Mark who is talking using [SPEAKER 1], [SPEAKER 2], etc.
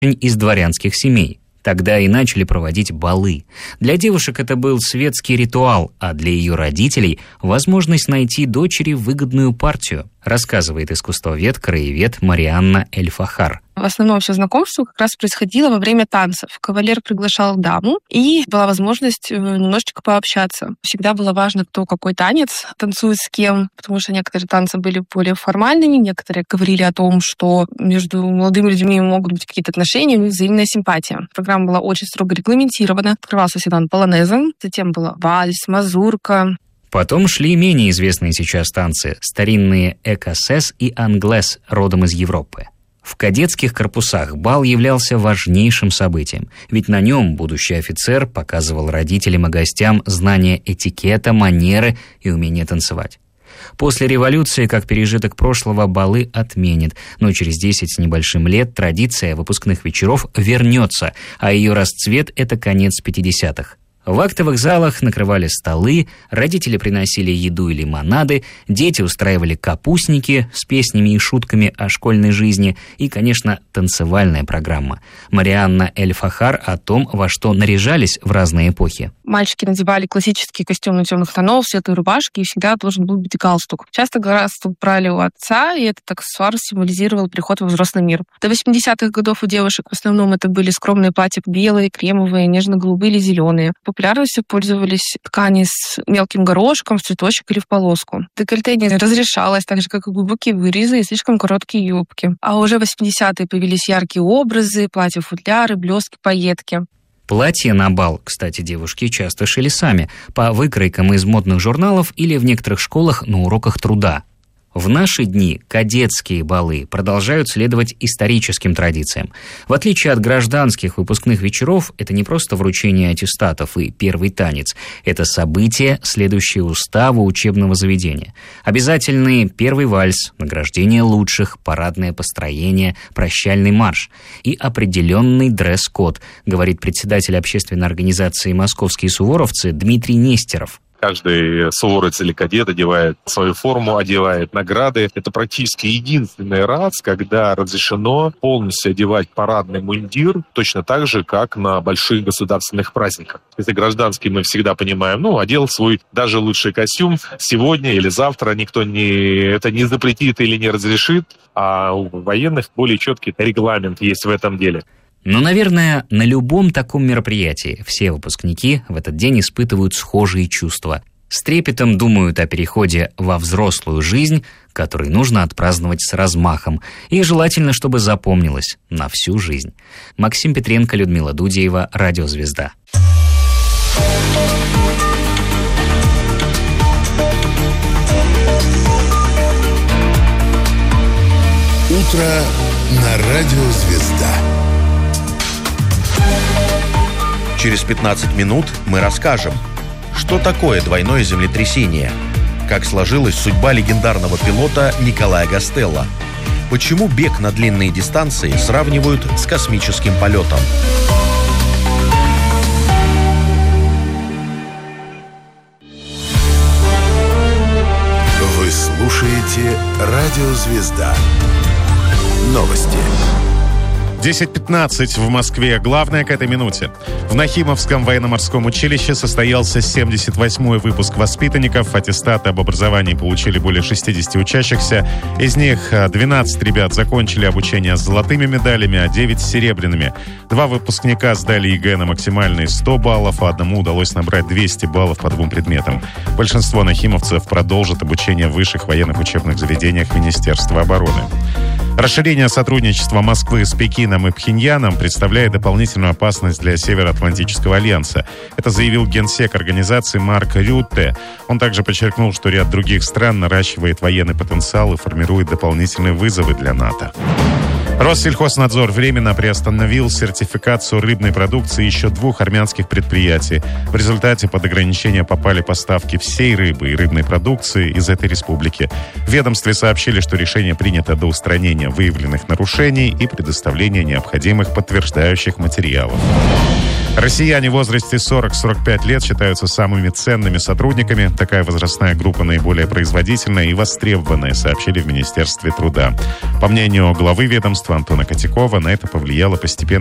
[SPEAKER 1] из дворянских семей. Тогда и начали проводить балы. Для девушек это был светский ритуал, а для ее родителей – возможность найти дочери выгодную партию, рассказывает искусствовед, краевед Марианна Эль-Фахар.
[SPEAKER 2] В основном все знакомство как раз происходило во время танцев. Кавалер приглашал даму, и была возможность немножечко пообщаться. Всегда было важно, кто какой танец танцует с кем, потому что некоторые танцы были более формальными, некоторые говорили о том, что между молодыми людьми могут быть какие-то отношения, у них взаимная симпатия. Программа была очень строго регламентирована. Открывался всегда он полонезом, затем была вальс, мазурка.
[SPEAKER 1] Потом шли менее известные сейчас танцы, старинные экосес и англес, родом из Европы. В кадетских корпусах бал являлся важнейшим событием, ведь на нем будущий офицер показывал родителям и гостям знания этикета, манеры и умение танцевать. После революции, как пережиток прошлого, балы отменят, но через 10 с небольшим лет традиция выпускных вечеров вернется, а ее расцвет – это конец 50-х. В актовых залах накрывали столы, родители приносили еду и лимонады, дети устраивали капустники с песнями и шутками о школьной жизни и, конечно, танцевальная программа. Марианна Эль-Фахар о том, во что наряжались в разные эпохи.
[SPEAKER 2] Мальчики надевали классические костюмы темных тонов, светлые рубашки, и всегда должен был быть галстук. Часто галстук брали у отца, и этот аксессуар символизировал переход во взрослый мир. До 80-х годов у девушек в основном это были скромные платья белые, кремовые, нежно-голубые или зеленые. Популярностью пользовались ткани с мелким горошком, в цветочек или в полоску. Декольте не разрешалось, так же, как и глубокие вырезы и слишком короткие юбки. А уже в 80-е появились яркие образы, платья-футляры, блестки, пайетки.
[SPEAKER 1] Платья на бал, кстати, девушки часто шили сами, по выкройкам из модных журналов или в некоторых школах на уроках труда. В наши дни кадетские балы продолжают следовать историческим традициям. В отличие от гражданских выпускных вечеров, это не просто вручение аттестатов и первый танец. Это событие, следующее уставу учебного заведения. Обязательный первый вальс, награждение лучших, парадное построение, прощальный марш и определенный дресс-код, говорит председатель общественной организации «Московские суворовцы» Дмитрий Нестеров.
[SPEAKER 3] Каждый суворовец или кадет одевает свою форму, одевает награды. Это практически единственный раз, когда разрешено полностью одевать парадный мундир точно так же, как на больших государственных праздниках. Если гражданский, мы всегда понимаем, одел свой даже лучший костюм сегодня или завтра, никто это не запретит или не разрешит, а у военных более четкий регламент есть в этом деле.
[SPEAKER 1] Но, наверное, на любом таком мероприятии все выпускники в этот день испытывают схожие чувства. С трепетом думают о переходе во взрослую жизнь, который нужно отпраздновать с размахом, и желательно, чтобы запомнилось на всю жизнь. Максим Петренко, Людмила Дудеева, Радиозвезда.
[SPEAKER 4] Утро на Радиозвезда.
[SPEAKER 5] Через 15 минут мы расскажем, что такое двойное землетрясение, как сложилась судьба легендарного пилота Николая Гастелло, почему бег на длинные дистанции сравнивают с космическим полетом.
[SPEAKER 4] Вы слушаете Радиозвезда. Новости.
[SPEAKER 6] 10:15 в Москве. Главное к этой минуте. В Нахимовском военно-морском училище состоялся 78-й выпуск воспитанников. Аттестаты об образовании получили более 60 учащихся. Из них 12 ребят закончили обучение с золотыми медалями, а 9 с серебряными. 2 выпускника сдали ЕГЭ на максимальные 100 баллов, а одному удалось набрать 200 баллов по 2 предметам. Большинство нахимовцев продолжат обучение в высших военных учебных заведениях Министерства обороны. Расширение сотрудничества Москвы с Пекином и Пхеньяном представляет дополнительную опасность для Североатлантического альянса. Это заявил генсек организации Марк Рютте. Он также подчеркнул, что ряд других стран наращивает военный потенциал и формирует дополнительные вызовы для НАТО. Россельхознадзор временно приостановил сертификацию рыбной продукции еще 2 армянских предприятий. В результате под ограничения попали поставки всей рыбы и рыбной продукции из этой республики. В ведомстве сообщили, что решение принято до устранения выявленных нарушений и предоставления необходимых подтверждающих материалов. Россияне в возрасте 40-45 лет считаются самыми ценными сотрудниками. Такая возрастная группа наиболее производительная и востребованная, сообщили в Министерстве труда. По мнению главы ведомства Антона Котякова, на это повлияло постепенно